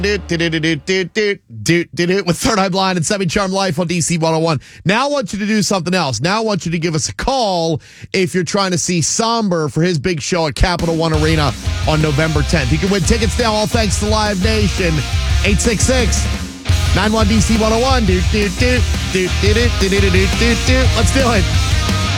With Third Eye Blind and Semi Charm Life on DC 101. Now I want you to do something else. Now I want you to give us a call if you're trying to see Somber for his big show at Capital One Arena on November 10th. You can win tickets now, all thanks to Live Nation. 866-91 DC 101. Let's do it.